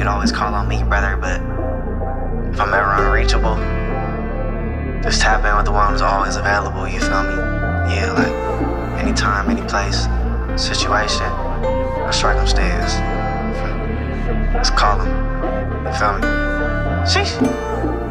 could always call on me, brother, but if I'm ever unreachable, just tap in with the one who's always available, you feel me? Yeah, like, anytime, any place, situation, or circumstance. Let's call him, you feel me? Sheesh.